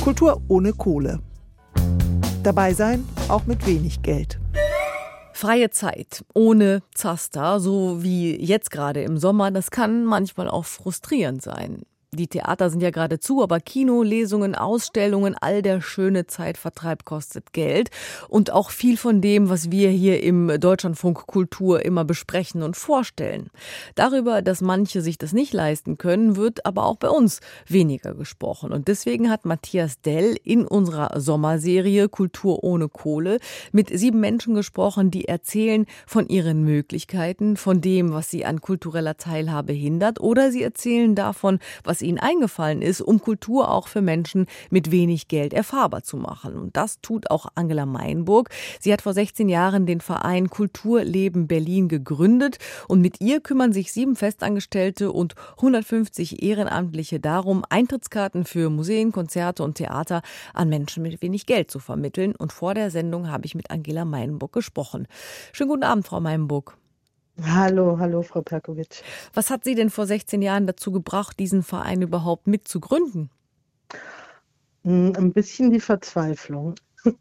Kultur ohne Kohle. Dabei sein, auch mit wenig Geld. Freie Zeit ohne Zaster, so wie jetzt gerade im Sommer, das kann manchmal auch frustrierend sein. Die Theater sind ja gerade zu, aber Kino, Lesungen, Ausstellungen, all der schöne Zeitvertreib kostet Geld. Und auch viel von dem, was wir hier im Deutschlandfunk Kultur immer besprechen und vorstellen. Darüber, dass manche sich das nicht leisten können, wird aber auch bei uns weniger gesprochen. Und deswegen hat Matthias Dell in unserer Sommerserie Kultur ohne Kohle mit 7 Menschen gesprochen, die erzählen von ihren Möglichkeiten, von dem, was sie an kultureller Teilhabe hindert, oder sie erzählen davon, was ihnen eingefallen ist, um Kultur auch für Menschen mit wenig Geld erfahrbar zu machen. Und das tut auch Angela Meinburg. Sie hat vor 16 Jahren den Verein Kulturleben Berlin gegründet und mit ihr kümmern sich 7 Festangestellte und 150 Ehrenamtliche darum, Eintrittskarten für Museen, Konzerte und Theater an Menschen mit wenig Geld zu vermitteln. Und vor der Sendung habe ich mit Angela Meinburg gesprochen. Schönen guten Abend, Frau Meinburg. Hallo, Frau Perkovic. Was hat Sie denn vor 16 Jahren dazu gebracht, diesen Verein überhaupt mitzugründen? Ein bisschen die Verzweiflung.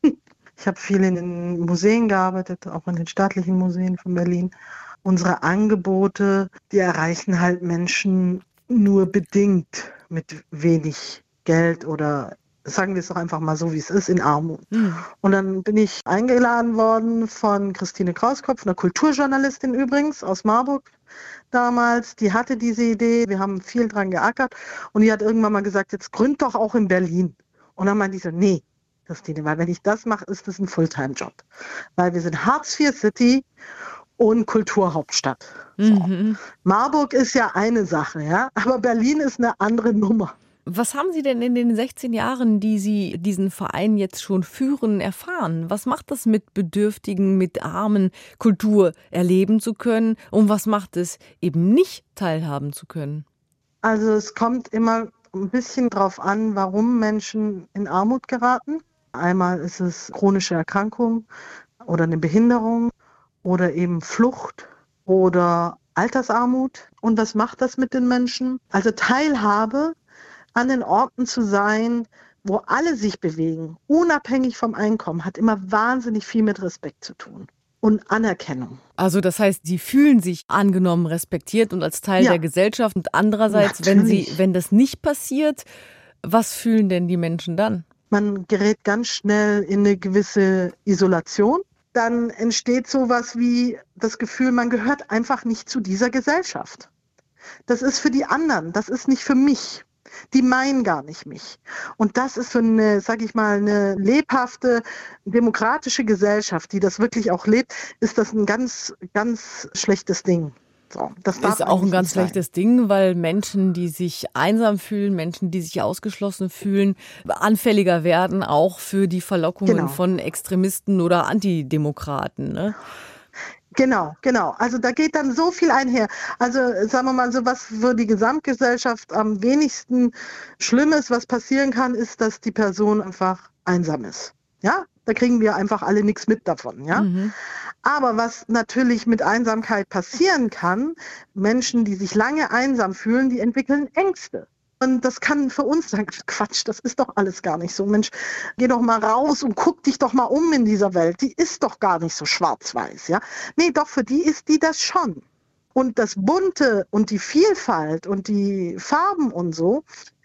Ich habe viel in den Museen gearbeitet, auch in den staatlichen Museen von Berlin. Unsere Angebote, die erreichen halt Menschen nur bedingt mit wenig Geld oder sagen wir es doch einfach mal so, wie es ist, in Armut. Und dann bin ich eingeladen worden von Christine Krauskopf, einer Kulturjournalistin übrigens aus Marburg damals. Die hatte diese Idee, wir haben viel dran geackert und die hat irgendwann mal gesagt, jetzt gründ doch auch in Berlin. Und dann meinte ich so, nee, Christine, weil wenn ich das mache, ist das ein Fulltime-Job. Weil wir sind Hartz-IV-City und Kulturhauptstadt. So. Marburg ist ja eine Sache, ja, aber Berlin ist eine andere Nummer. Was haben Sie denn in den 16 Jahren, die Sie diesen Verein jetzt schon führen, erfahren? Was macht das mit Bedürftigen, mit Armen, Kultur erleben zu können? Und was macht es eben nicht teilhaben zu können? Also es kommt immer ein bisschen drauf an, warum Menschen in Armut geraten. Einmal ist es chronische Erkrankung oder eine Behinderung oder eben Flucht oder Altersarmut. Und was macht das mit den Menschen? Also Teilhabe an den Orten zu sein, wo alle sich bewegen, unabhängig vom Einkommen, hat immer wahnsinnig viel mit Respekt zu tun und Anerkennung. Also das heißt, Sie fühlen sich angenommen, respektiert und als Teil der Gesellschaft. Und andererseits, wenn das nicht passiert, was fühlen denn die Menschen dann? Man gerät ganz schnell in eine gewisse Isolation. Dann entsteht sowas wie das Gefühl, man gehört einfach nicht zu dieser Gesellschaft. Das ist für die anderen, das ist nicht für mich. Die meinen gar nicht mich. Und das ist für eine, sag ich mal, eine lebhafte, demokratische Gesellschaft, die das wirklich auch lebt, ist das ein ganz, ganz schlechtes Ding. So, das ist auch ein ganz schlechtes Ding, weil Menschen, die sich einsam fühlen, Menschen, die sich ausgeschlossen fühlen, anfälliger werden, auch für die Verlockungen von Extremisten oder Antidemokraten, ne? Genau. Also da geht dann so viel einher. Also sagen wir mal so, was für die Gesamtgesellschaft am wenigsten schlimm ist, was passieren kann, ist, dass die Person einfach einsam ist. Ja, da kriegen wir einfach alle nichts mit davon. Ja, aber was natürlich mit Einsamkeit passieren kann, Menschen, die sich lange einsam fühlen, die entwickeln Ängste. Und das kann für uns sagen, Quatsch, das ist doch alles gar nicht so. Mensch, geh doch mal raus und guck dich doch mal um in dieser Welt. Die ist doch gar nicht so schwarz-weiß, ja. Nee, doch, für die ist die das schon. Und das Bunte und die Vielfalt und die Farben und so,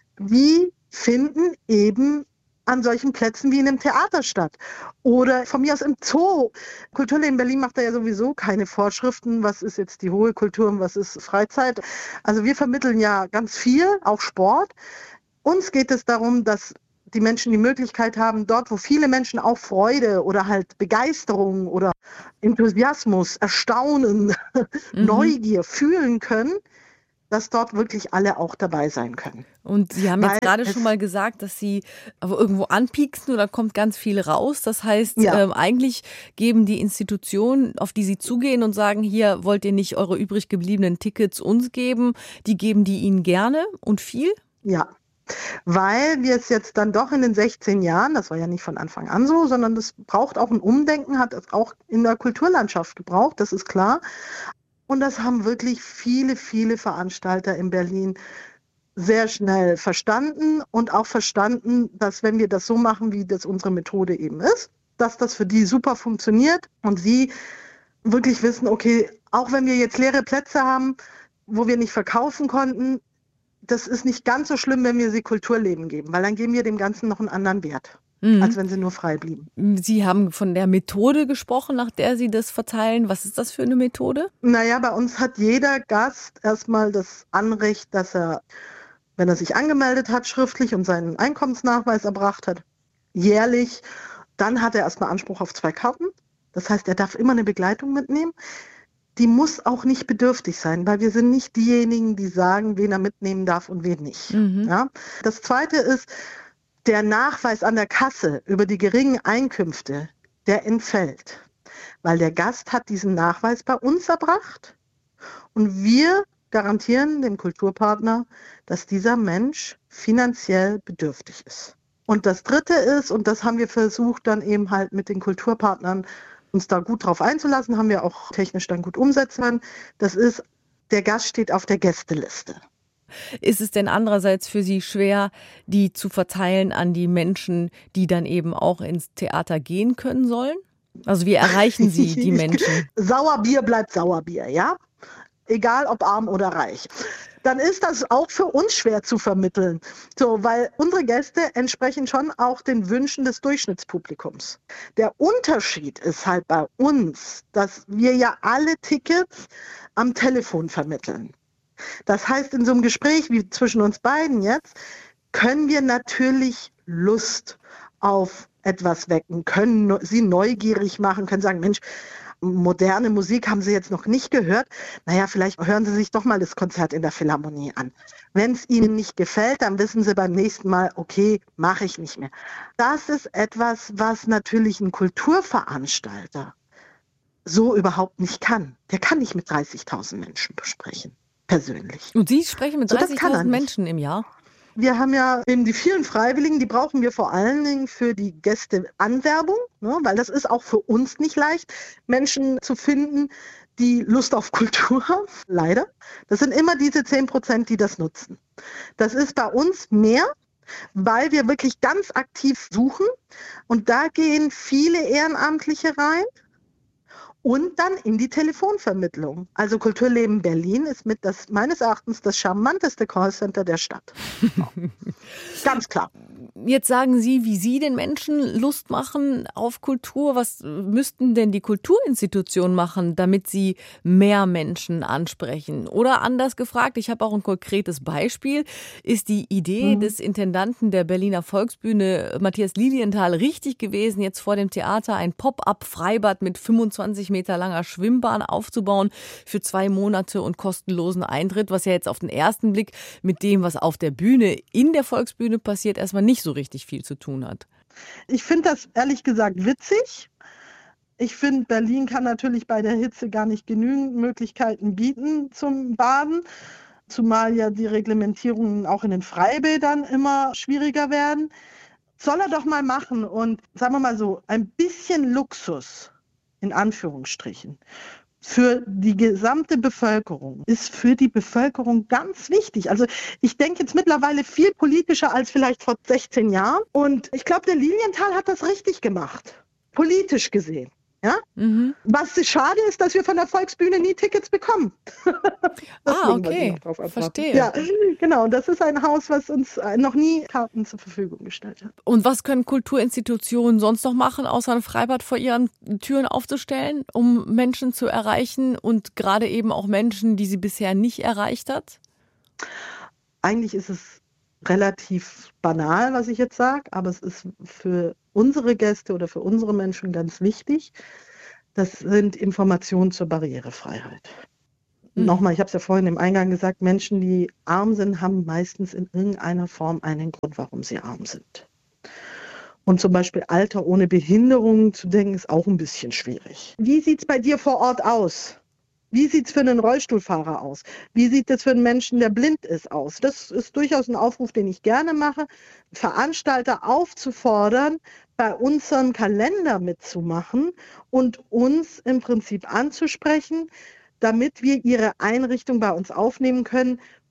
die finden eben an solchen Plätzen wie in einem Theater statt. Oder von mir aus im Zoo. Kulturleben Berlin macht da ja sowieso keine Vorschriften, was ist jetzt die hohe Kultur und was ist Freizeit. Also wir vermitteln ja ganz viel, auch Sport. Uns geht es darum, dass die Menschen die Möglichkeit haben, dort, wo viele Menschen auch Freude oder halt Begeisterung oder Enthusiasmus, Erstaunen, Neugier fühlen können, dass dort wirklich alle auch dabei sein können. Und Sie haben jetzt gerade schon mal gesagt, dass Sie aber irgendwo anpieksen oder kommt ganz viel raus. Das heißt, eigentlich geben die Institutionen, auf die Sie zugehen und sagen, hier wollt ihr nicht eure übrig gebliebenen Tickets uns geben, die geben die Ihnen gerne und viel? Ja, weil wir es jetzt dann doch in den 16 Jahren, das war ja nicht von Anfang an so, sondern das braucht auch ein Umdenken, hat es auch in der Kulturlandschaft gebraucht, das ist klar. Und das haben wirklich viele, viele Veranstalter in Berlin sehr schnell verstanden und auch verstanden, dass wenn wir das so machen, wie das unsere Methode eben ist, dass das für die super funktioniert und sie wirklich wissen, okay, auch wenn wir jetzt leere Plätze haben, wo wir nicht verkaufen konnten, das ist nicht ganz so schlimm, wenn wir sie Kulturleben geben, weil dann geben wir dem Ganzen noch einen anderen Wert, als wenn sie nur frei blieben. Sie haben von der Methode gesprochen, nach der Sie das verteilen. Was ist das für eine Methode? Naja, bei uns hat jeder Gast erstmal das Anrecht, dass er, wenn er sich angemeldet hat, schriftlich und seinen Einkommensnachweis erbracht hat, jährlich, dann hat er erstmal Anspruch auf 2 Karten. Das heißt, er darf immer eine Begleitung mitnehmen. Die muss auch nicht bedürftig sein, weil wir sind nicht diejenigen, die sagen, wen er mitnehmen darf und wen nicht. Ja? Das Zweite ist, der Nachweis an der Kasse über die geringen Einkünfte, der entfällt, weil der Gast hat diesen Nachweis bei uns erbracht und wir garantieren dem Kulturpartner, dass dieser Mensch finanziell bedürftig ist. Und das Dritte ist, und das haben wir versucht dann eben halt mit den Kulturpartnern uns da gut drauf einzulassen, haben wir auch technisch dann gut umsetzen können. Das ist, der Gast steht auf der Gästeliste. Ist es denn andererseits für Sie schwer, die zu verteilen an die Menschen, die dann eben auch ins Theater gehen können sollen? Also wie erreichen Sie die Menschen? Sauerbier bleibt Sauerbier, ja? Egal ob arm oder reich. Dann ist das auch für uns schwer zu vermitteln. So, weil unsere Gäste entsprechen schon auch den Wünschen des Durchschnittspublikums. Der Unterschied ist halt bei uns, dass wir ja alle Tickets am Telefon vermitteln. Das heißt, in so einem Gespräch wie zwischen uns beiden jetzt, können wir natürlich Lust auf etwas wecken, können sie neugierig machen, können sagen, Mensch, moderne Musik haben Sie jetzt noch nicht gehört. Naja, vielleicht hören Sie sich doch mal das Konzert in der Philharmonie an. Wenn es Ihnen nicht gefällt, dann wissen Sie beim nächsten Mal, okay, mache ich nicht mehr. Das ist etwas, was natürlich ein Kulturveranstalter so überhaupt nicht kann. Der kann nicht mit 30.000 Menschen besprechen, persönlich. Und Sie sprechen mit 30.000 Menschen im Jahr? Wir haben ja eben die vielen Freiwilligen, die brauchen wir vor allen Dingen für die Gästeanwerbung, ne, weil das ist auch für uns nicht leicht, Menschen zu finden, die Lust auf Kultur haben, leider. Das sind immer diese 10%, die das nutzen. Das ist bei uns mehr, weil wir wirklich ganz aktiv suchen und da gehen viele Ehrenamtliche rein. Und dann in die Telefonvermittlung. Also Kulturleben Berlin ist meines Erachtens das charmanteste Callcenter der Stadt. Ganz klar. Jetzt sagen Sie, wie Sie den Menschen Lust machen auf Kultur. Was müssten denn die Kulturinstitutionen machen, damit sie mehr Menschen ansprechen? Oder anders gefragt, ich habe auch ein konkretes Beispiel. Ist die Idee des Intendanten der Berliner Volksbühne, Matthias Lilienthal, richtig gewesen, jetzt vor dem Theater ein Pop-up-Freibad mit 25 Meter langer Schwimmbahn aufzubauen für 2 Monate und kostenlosen Eintritt, was ja jetzt auf den ersten Blick mit dem, was auf der Bühne in der Volksbühne passiert, erstmal nicht so richtig viel zu tun hat. Ich finde das ehrlich gesagt witzig. Ich finde, Berlin kann natürlich bei der Hitze gar nicht genügend Möglichkeiten bieten zum Baden, zumal ja die Reglementierungen auch in den Freibädern immer schwieriger werden. Soll er doch mal machen und sagen wir mal so, ein bisschen Luxus, in Anführungsstrichen, für die gesamte Bevölkerung ist für die Bevölkerung ganz wichtig. Also ich denke jetzt mittlerweile viel politischer als vielleicht vor 16 Jahren. Und ich glaube, der Lilienthal hat das richtig gemacht, politisch gesehen. Ja? Was schade ist, dass wir von der Volksbühne nie Tickets bekommen. Okay, verstehe. Ja, genau. Und das ist ein Haus, was uns noch nie Karten zur Verfügung gestellt hat. Und was können Kulturinstitutionen sonst noch machen, außer ein Freibad vor ihren Türen aufzustellen, um Menschen zu erreichen und gerade eben auch Menschen, die sie bisher nicht erreicht hat? Eigentlich ist es relativ banal, was ich jetzt sage, aber es ist für unsere Gäste oder für unsere Menschen ganz wichtig. Das sind Informationen zur Barrierefreiheit. Nochmal, ich habe es ja vorhin im Eingang gesagt, Menschen, die arm sind, haben meistens in irgendeiner Form einen Grund, warum sie arm sind. Und zum Beispiel Alter ohne Behinderung zu denken, ist auch ein bisschen schwierig. Wie sieht es bei dir vor Ort aus? Wie sieht es für einen Rollstuhlfahrer aus? Wie sieht es für einen Menschen, der blind ist, aus? Das ist durchaus ein Aufruf, den ich gerne mache, Veranstalter aufzufordern, bei unserem Kalender mitzumachen und uns im Prinzip anzusprechen, damit wir ihre Einrichtung bei uns aufnehmen können,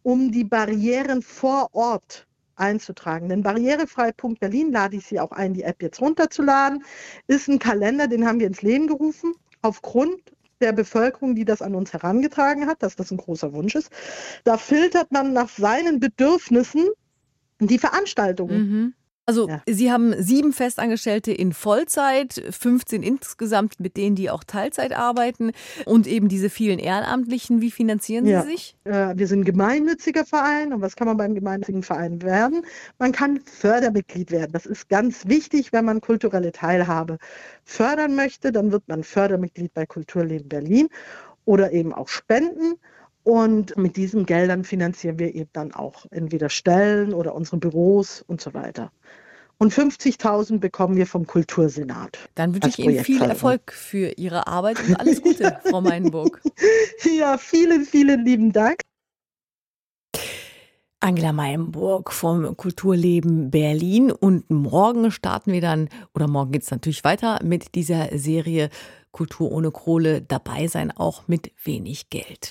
um die Barrieren vor Ort einzutragen. Denn Barrierefrei.Berlin, lade ich Sie auch ein, die App jetzt runterzuladen, ist ein Kalender, den haben wir ins Leben gerufen, aufgrund der Bevölkerung, die das an uns herangetragen hat, dass das ein großer Wunsch ist. Da filtert man nach seinen Bedürfnissen die Veranstaltungen. Also Ja. Sie haben 7 Festangestellte in Vollzeit, 15 insgesamt, mit denen die auch Teilzeit arbeiten und eben diese vielen Ehrenamtlichen. Wie finanzieren Sie sich? Wir sind ein gemeinnütziger Verein. Und was kann man beim gemeinnützigen Verein werden? Man kann Fördermitglied werden. Das ist ganz wichtig, wenn man kulturelle Teilhabe fördern möchte. Dann wird man Fördermitglied bei Kulturleben Berlin oder eben auch spenden. Und mit diesen Geldern finanzieren wir eben dann auch entweder Stellen oder unsere Büros und so weiter. Und 50.000 bekommen wir vom Kultursenat. Dann wünsche ich Ihnen viel Erfolg für Ihre Arbeit und alles Gute, Frau Meilenburg. Ja, vielen, vielen lieben Dank. Angela Meilenburg vom Kulturleben Berlin. Und morgen starten wir dann, oder morgen geht es natürlich weiter mit dieser Serie Kultur ohne Kohle. Dabei sein, auch mit wenig Geld.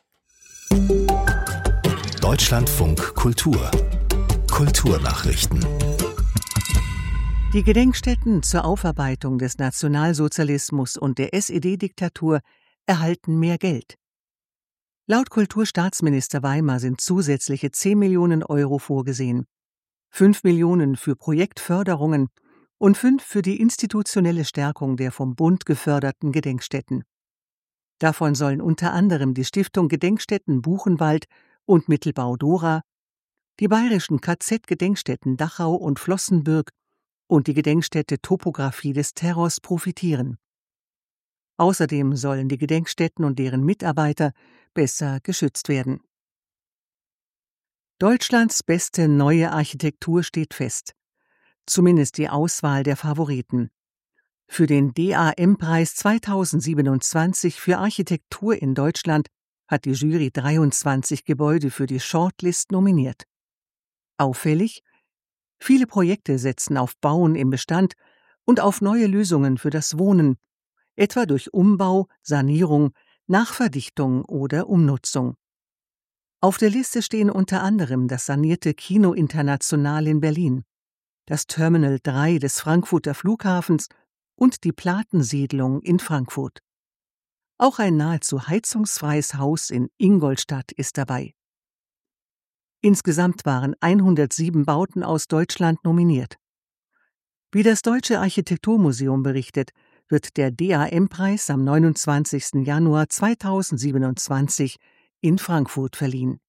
Deutschlandfunk Kultur. Kulturnachrichten. Die Gedenkstätten zur Aufarbeitung des Nationalsozialismus und der SED-Diktatur erhalten mehr Geld. Laut Kulturstaatsminister Weimer sind zusätzliche 10 Millionen Euro vorgesehen. 5 Millionen für Projektförderungen und 5 für die institutionelle Stärkung der vom Bund geförderten Gedenkstätten. Davon sollen unter anderem die Stiftung Gedenkstätten Buchenwald und Mittelbau Dora, die bayerischen KZ-Gedenkstätten Dachau und Flossenbürg und die Gedenkstätte Topographie des Terrors profitieren. Außerdem sollen die Gedenkstätten und deren Mitarbeiter besser geschützt werden. Deutschlands beste neue Architektur steht fest. Zumindest die Auswahl der Favoriten. Für den DAM-Preis 2027 für Architektur in Deutschland hat die Jury 23 Gebäude für die Shortlist nominiert. Auffällig: viele Projekte setzen auf Bauen im Bestand und auf neue Lösungen für das Wohnen, etwa durch Umbau, Sanierung, Nachverdichtung oder Umnutzung. Auf der Liste stehen unter anderem das sanierte Kino International in Berlin, das Terminal 3 des Frankfurter Flughafens und die Platensiedlung in Frankfurt. Auch ein nahezu heizungsfreies Haus in Ingolstadt ist dabei. Insgesamt waren 107 Bauten aus Deutschland nominiert. Wie das Deutsche Architekturmuseum berichtet, wird der DAM-Preis am 29. Januar 2027 in Frankfurt verliehen.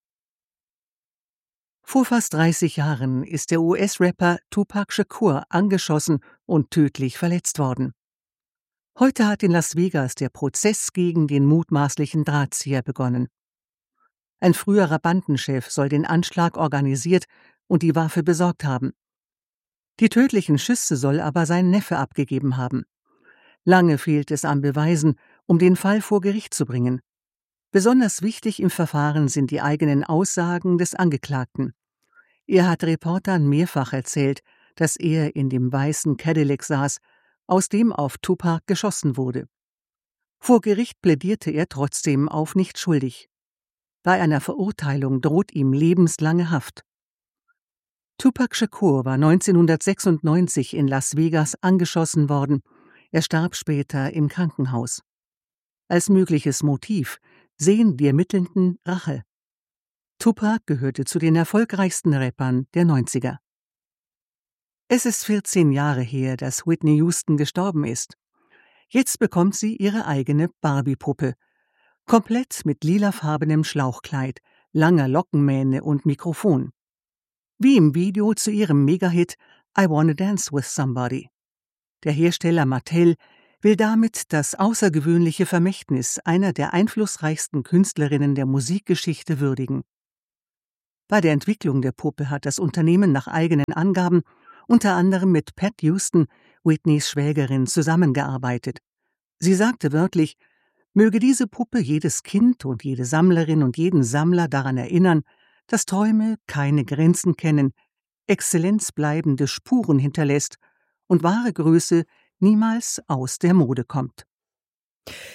Vor fast 30 Jahren ist der US-Rapper Tupac Shakur angeschossen und tödlich verletzt worden. Heute hat in Las Vegas der Prozess gegen den mutmaßlichen Drahtzieher begonnen. Ein früherer Bandenchef soll den Anschlag organisiert und die Waffe besorgt haben. Die tödlichen Schüsse soll aber sein Neffe abgegeben haben. Lange fehlt es an Beweisen, um den Fall vor Gericht zu bringen. Besonders wichtig im Verfahren sind die eigenen Aussagen des Angeklagten. Er hat Reportern mehrfach erzählt, dass er in dem weißen Cadillac saß, aus dem auf Tupac geschossen wurde. Vor Gericht plädierte er trotzdem auf nicht schuldig. Bei einer Verurteilung droht ihm lebenslange Haft. Tupac Shakur war 1996 in Las Vegas angeschossen worden. Er starb später im Krankenhaus. Als mögliches Motiv sehen die Ermittelnden Rache. Tupac gehörte zu den erfolgreichsten Rappern der 90er. Es ist 14 Jahre her, dass Whitney Houston gestorben ist. Jetzt bekommt sie ihre eigene Barbie-Puppe. Komplett mit lilafarbenem Schlauchkleid, langer Lockenmähne und Mikrofon. Wie im Video zu ihrem Megahit I Wanna Dance with Somebody. Der Hersteller Mattel will damit das außergewöhnliche Vermächtnis einer der einflussreichsten Künstlerinnen der Musikgeschichte würdigen. Bei der Entwicklung der Puppe hat das Unternehmen nach eigenen Angaben unter anderem mit Pat Houston, Whitneys Schwägerin, zusammengearbeitet. Sie sagte wörtlich: Möge diese Puppe jedes Kind und jede Sammlerin und jeden Sammler daran erinnern, dass Träume keine Grenzen kennen, Exzellenz bleibende Spuren hinterlässt und wahre Größe niemals aus der Mode kommt.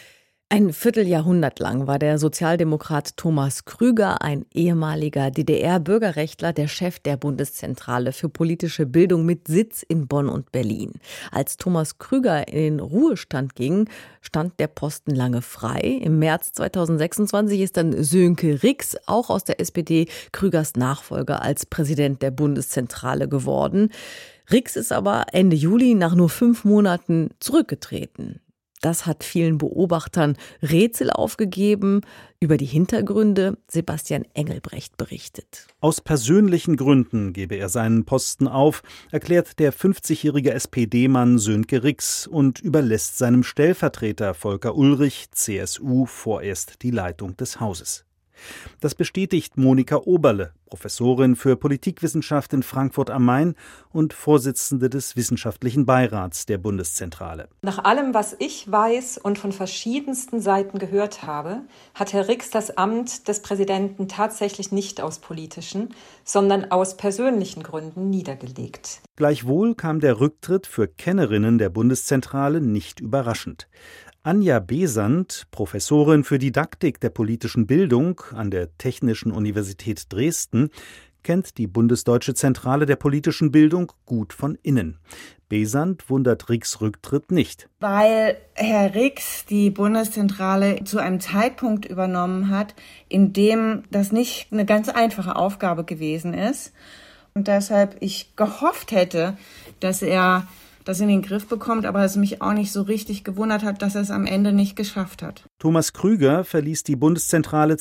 Ein Vierteljahrhundert lang war der Sozialdemokrat Thomas Krüger, ein ehemaliger DDR-Bürgerrechtler, der Chef der Bundeszentrale für politische Bildung mit Sitz in Bonn und Berlin. Als Thomas Krüger in den Ruhestand ging, stand der Posten lange frei. Im März 2026 ist dann Sönke Rix, auch aus der SPD, Krügers Nachfolger als Präsident der Bundeszentrale geworden. Rix ist aber Ende Juli nach nur 5 Monaten zurückgetreten. Das hat vielen Beobachtern Rätsel aufgegeben. Über die Hintergründe Sebastian Engelbrecht berichtet. Aus persönlichen Gründen gebe er seinen Posten auf, erklärt der 50-jährige SPD-Mann Sönke Rix und überlässt seinem Stellvertreter Volker Ullrich, CSU, vorerst die Leitung des Hauses. Das bestätigt Monika Oberle, Professorin für Politikwissenschaft in Frankfurt am Main und Vorsitzende des Wissenschaftlichen Beirats der Bundeszentrale. Nach allem, was ich weiß und von verschiedensten Seiten gehört habe, hat Herr Rix das Amt des Präsidenten tatsächlich nicht aus politischen, sondern aus persönlichen Gründen niedergelegt. Gleichwohl kam der Rücktritt für Kennerinnen der Bundeszentrale nicht überraschend. Anja Behsand, Professorin für Didaktik der politischen Bildung an der Technischen Universität Dresden, kennt die Bundesdeutsche Zentrale der politischen Bildung gut von innen. Behsand wundert Rix' Rücktritt nicht. Weil Herr Rix die Bundeszentrale zu einem Zeitpunkt übernommen hat, in dem das nicht eine ganz einfache Aufgabe gewesen ist. Und deshalb ich gehofft hätte, dass er das in den Griff bekommt, aber es mich auch nicht so richtig gewundert hat, dass er es am Ende nicht geschafft hat. Thomas Krüger verließ die Bundeszentrale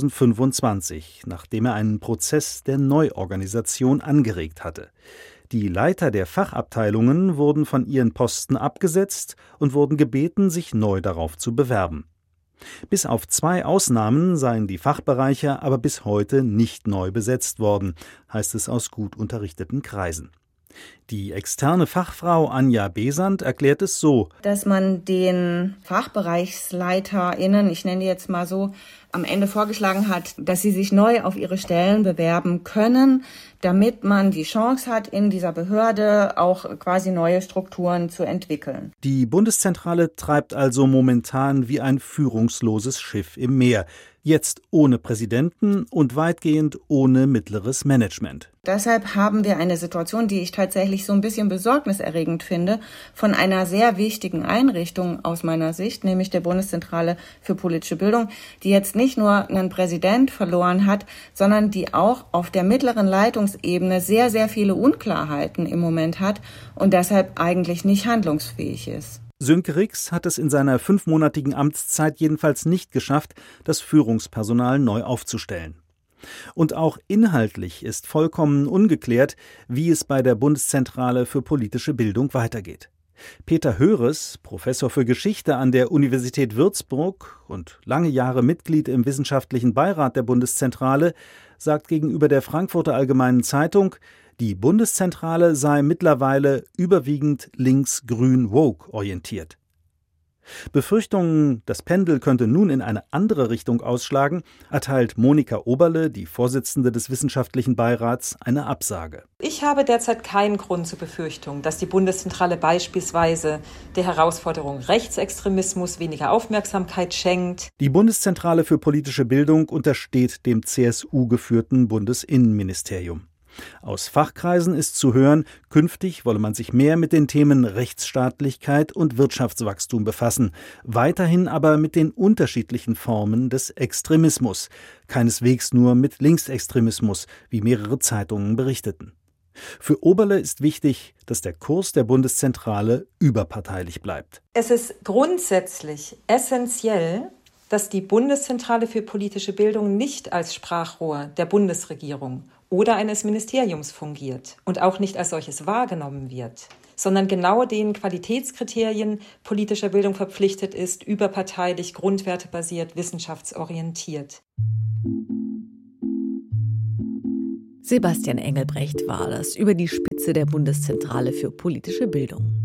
2025, nachdem er einen Prozess der Neuorganisation angeregt hatte. Die Leiter der Fachabteilungen wurden von ihren Posten abgesetzt und wurden gebeten, sich neu darauf zu bewerben. Bis auf 2 Ausnahmen seien die Fachbereiche aber bis heute nicht neu besetzt worden, heißt es aus gut unterrichteten Kreisen. Die externe Fachfrau Anja Behsand erklärt es so: Dass man den FachbereichsleiterInnen, ich nenne die jetzt mal so, am Ende vorgeschlagen hat, dass sie sich neu auf ihre Stellen bewerben können, damit man die Chance hat, in dieser Behörde auch quasi neue Strukturen zu entwickeln. Die Bundeszentrale treibt also momentan wie ein führungsloses Schiff im Meer. Jetzt ohne Präsidenten und weitgehend ohne mittleres Management. Deshalb haben wir eine Situation, die ich tatsächlich so ein bisschen besorgniserregend finde, von einer sehr wichtigen Einrichtung aus meiner Sicht, nämlich der Bundeszentrale für politische Bildung, die jetzt nicht nur einen Präsident verloren hat, sondern die auch auf der mittleren Leitungsebene sehr, sehr viele Unklarheiten im Moment hat und deshalb eigentlich nicht handlungsfähig ist. Sönke Rix hat es in seiner 5-monatigen Amtszeit jedenfalls nicht geschafft, das Führungspersonal neu aufzustellen. Und auch inhaltlich ist vollkommen ungeklärt, wie es bei der Bundeszentrale für politische Bildung weitergeht. Peter Höres, Professor für Geschichte an der Universität Würzburg und lange Jahre Mitglied im Wissenschaftlichen Beirat der Bundeszentrale, sagt gegenüber der Frankfurter Allgemeinen Zeitung, die Bundeszentrale sei mittlerweile überwiegend links-grün-woke orientiert. Befürchtungen, das Pendel könnte nun in eine andere Richtung ausschlagen, erteilt Monika Oberle, die Vorsitzende des Wissenschaftlichen Beirats, eine Absage. Ich habe derzeit keinen Grund zur Befürchtung, dass die Bundeszentrale beispielsweise der Herausforderung Rechtsextremismus weniger Aufmerksamkeit schenkt. Die Bundeszentrale für politische Bildung untersteht dem CSU-geführten Bundesinnenministerium. Aus Fachkreisen ist zu hören, künftig wolle man sich mehr mit den Themen Rechtsstaatlichkeit und Wirtschaftswachstum befassen, weiterhin aber mit den unterschiedlichen Formen des Extremismus, keineswegs nur mit Linksextremismus, wie mehrere Zeitungen berichteten. Für Oberle ist wichtig, dass der Kurs der Bundeszentrale überparteilich bleibt. Es ist grundsätzlich essentiell, dass die Bundeszentrale für politische Bildung nicht als Sprachrohr der Bundesregierung oder eines Ministeriums fungiert und auch nicht als solches wahrgenommen wird, sondern genau den Qualitätskriterien politischer Bildung verpflichtet ist, überparteilich, grundwertebasiert, wissenschaftsorientiert. Sebastian Engelbrecht war das über die Spitze der Bundeszentrale für politische Bildung.